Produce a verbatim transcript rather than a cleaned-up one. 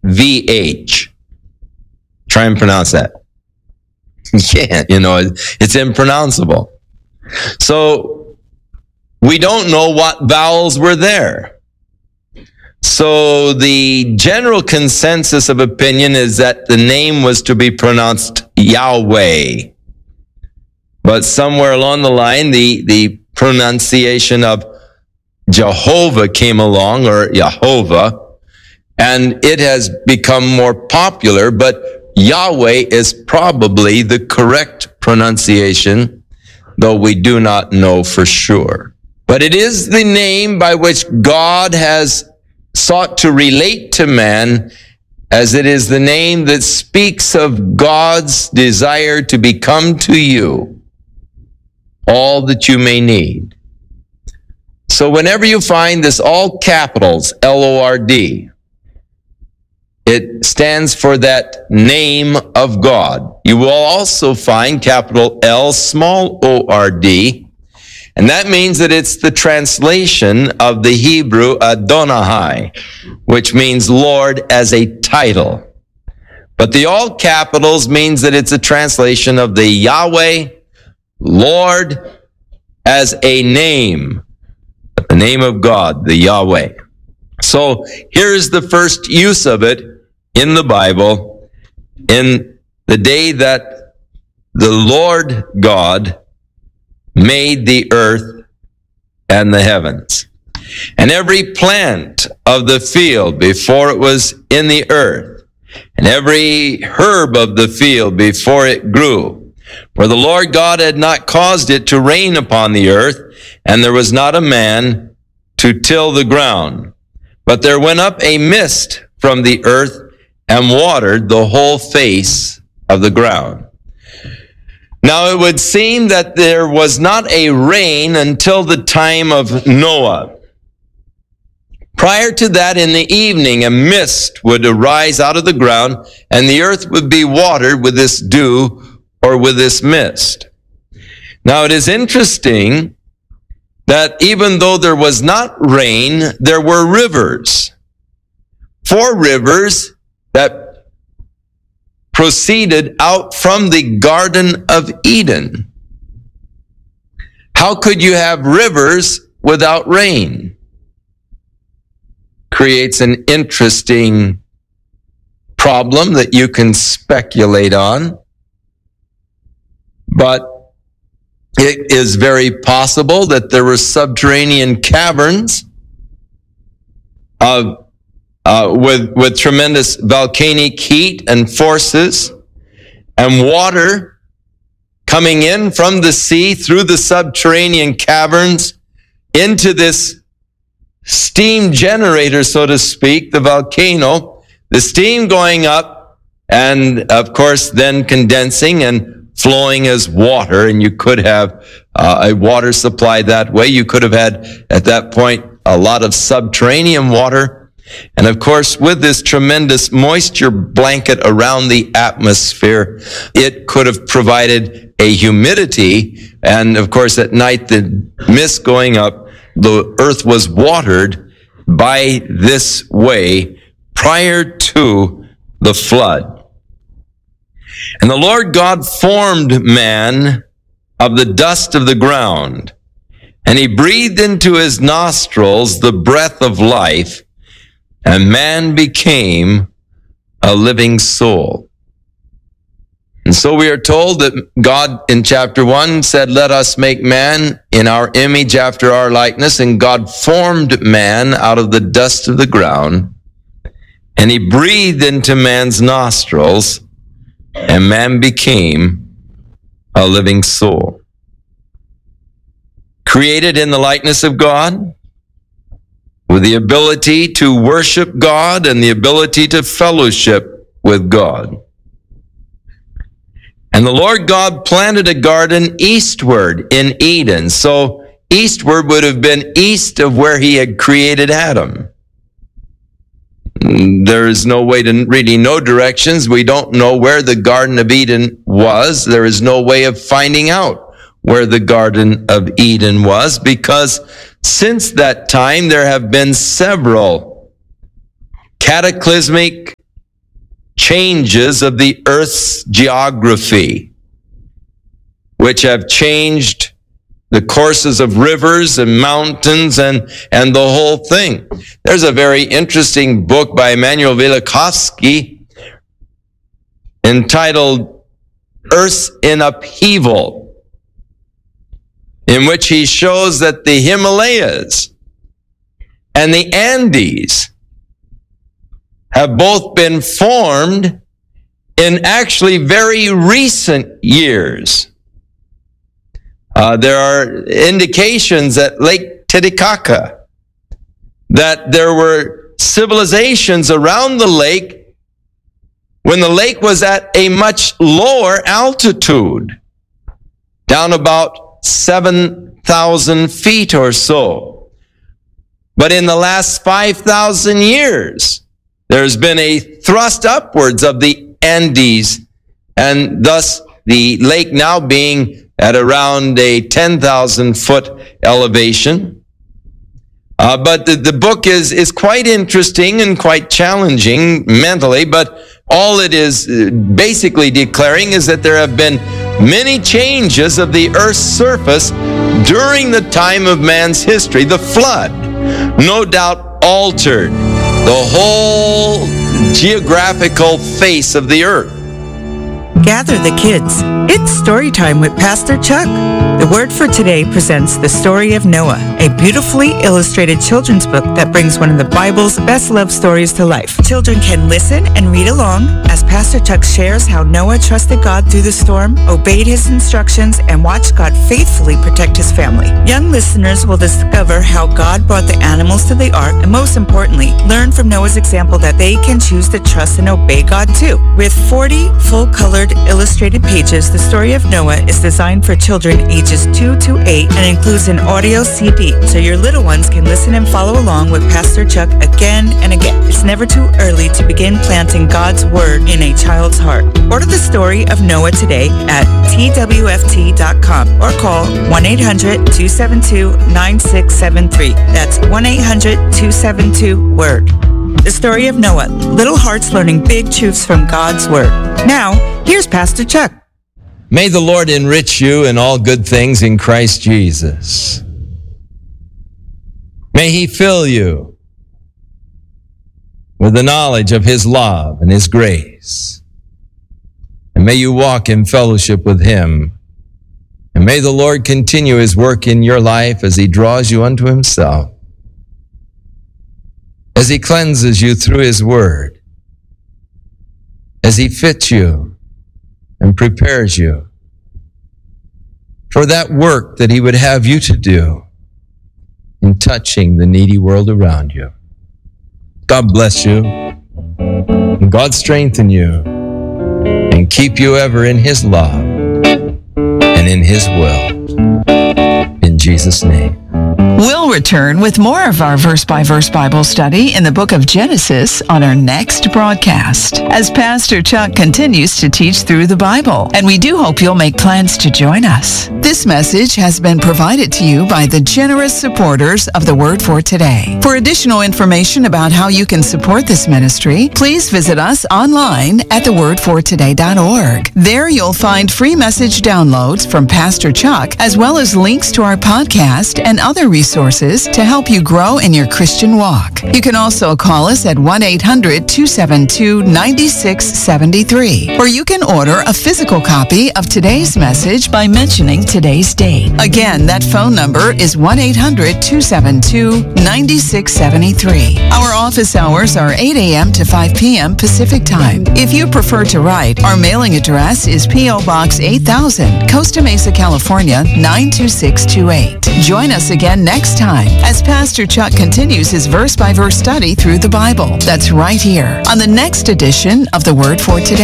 V H. Try and pronounce that. You can't, you know, it's impronounceable. So we don't know what vowels were there. So the general consensus of opinion is that the name was to be pronounced Yahweh. But somewhere along the line, the, the pronunciation of Jehovah came along, or Jehovah, and it has become more popular, but Yahweh is probably the correct pronunciation, though we do not know for sure. But it is the name by which God has sought to relate to man, as it is the name that speaks of God's desire to become to you all that you may need. So whenever you find this all capitals, L O R D, it stands for that name of God. You will also find capital L, small o R D, and that means that it's the translation of the Hebrew Adonai, which means Lord as a title. But the all capitals means that it's a translation of the Yahweh, Lord as a name, the name of God, the Yahweh. So here's the first use of it in the Bible, in the day that the Lord God made the earth and the heavens. And every plant of the field before it was in the earth, and every herb of the field before it grew, for the Lord God had not caused it to rain upon the earth, and there was not a man to till the ground. But there went up a mist from the earth and watered the whole face of the ground. Now it would seem that there was not a rain until the time of Noah. Prior to that, in the evening, a mist would arise out of the ground, and the earth would be watered with this dew or with this mist. Now it is interesting that even though there was not rain, there were rivers. Four rivers that proceeded out from the Garden of Eden. How could you have rivers without rain? Creates an interesting problem that you can speculate on. But it is very possible that there were subterranean caverns of Uh, with, with tremendous volcanic heat and forces, and water coming in from the sea through the subterranean caverns into this steam generator, so to speak, the volcano, the steam going up, and of course then condensing and flowing as water, and you could have uh, a water supply that way. You could have had, at that point, a lot of subterranean water. And of course, with this tremendous moisture blanket around the atmosphere, it could have provided a humidity. And of course, at night, the mist going up, the earth was watered by this way prior to the flood. And the Lord God formed man of the dust of the ground, and he breathed into his nostrils the breath of life, and man became a living soul. And so we are told that God in chapter one said, let us make man in our image after our likeness. And God formed man out of the dust of the ground. And he breathed into man's nostrils, and man became a living soul. Created in the likeness of God, with the ability to worship God and the ability to fellowship with God. And the Lord God planted a garden eastward in Eden. So eastward would have been east of where he had created Adam. There is no way to really know directions. We don't know where the Garden of Eden was. There is no way of finding out where the Garden of Eden was, because since that time there have been several cataclysmic changes of the earth's geography, which have changed the courses of rivers and mountains and, and the whole thing. There's a very interesting book by Emanuel Velikovsky entitled Earth in Upheaval, in which he shows that the Himalayas and the Andes have both been formed in actually very recent years. Uh, there are indications at Lake Titicaca that there were civilizations around the lake when the lake was at a much lower altitude, down about seven thousand feet or so. But in the last five thousand years, there's been a thrust upwards of the Andes, and thus the lake now being at around a ten thousand foot elevation. Uh, but the, the book is, is quite interesting and quite challenging mentally, but all it is basically declaring is that there have been many changes of the earth's surface during the time of man's history. The flood, no doubt, altered the whole geographical face of the earth. Gather the kids. It's story time with Pastor Chuck. The Word for Today presents The Story of Noah, a beautifully illustrated children's book that brings one of the Bible's best love stories to life. Children can listen and read along as Pastor Chuck shares how Noah trusted God through the storm, obeyed his instructions, and watched God faithfully protect his family. Young listeners will discover how God brought the animals to the ark, and most importantly, learn from Noah's example that they can choose to trust and obey God too. With forty full-colored illustrated pages, The Story of Noah is designed for children ages two to eight and includes an audio C D, so your little ones can listen and follow along with Pastor Chuck again and again. It's never too early to begin planting God's Word in a child's heart. Order The Story of Noah today at T W F T dot com or call one eight hundred two seven two nine six seven three. That's one eight hundred two seven two word. The Story of Noah, little hearts learning big truths from God's Word. Now, here's Pastor Chuck. May the Lord enrich you in all good things in Christ Jesus. May He fill you with the knowledge of His love and His grace. And may you walk in fellowship with Him. And may the Lord continue His work in your life as He draws you unto Himself, as He cleanses you through His Word, as He fits you and prepares you for that work that He would have you to do in touching the needy world around you. God bless you, and God strengthen you, and keep you ever in His love and in His will. In Jesus' name. We'll return with more of our verse-by-verse Bible study in the book of Genesis on our next broadcast, as Pastor Chuck continues to teach through the Bible, and we do hope you'll make plans to join us. This message has been provided to you by the generous supporters of the Word for Today. For additional information about how you can support this ministry, please visit us online at the word for today dot org. There you'll find free message downloads from Pastor Chuck, as well as links to our podcast and other resources to help you grow in your Christian walk. You can also call us at one eight hundred two seven two nine six seven three, or you can order a physical copy of today's message by mentioning today's date. Again, that phone number is one eight hundred two seven two nine six seven three. Our office hours are eight a.m. to five p.m. Pacific Time. If you prefer to write, our mailing address is P O. Box eight thousand, Costa Mesa, California nine two six two eight. Join us again next time as Pastor Chuck continues his verse-by-verse study through the Bible. That's right here on the next edition of the Word for Today.